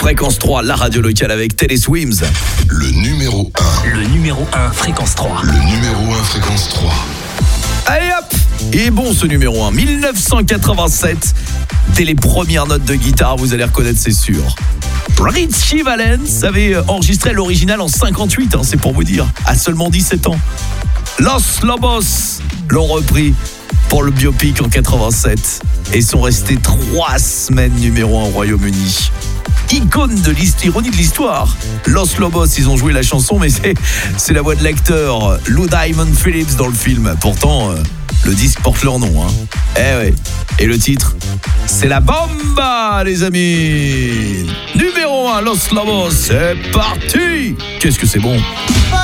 Fréquence 3, la radio locale avec Télé Swims. Le numéro 1. Le numéro 1, Fréquence 3. Le numéro 1, Fréquence 3. Allez hop! Et bon ce numéro 1, 1987. Dès les premières notes de guitare, vous allez reconnaître, c'est sûr. Richie Valens avait enregistré l'original en 58, c'est pour vous dire, à seulement 17 ans. Los Lobos l'ont repris pour le biopic en 87 et sont restés 3 semaines numéro 1 au Royaume-Uni. Icône de l'ironie de l'histoire. Los Lobos, ils ont joué la chanson, mais c'est la voix de l'acteur Lou Diamond Phillips dans le film. Pourtant, le disque porte leur nom. Eh ouais. Et le titre, c'est la bomba, les amis. Numéro 1, Los Lobos, c'est parti. Qu'est-ce que c'est bon.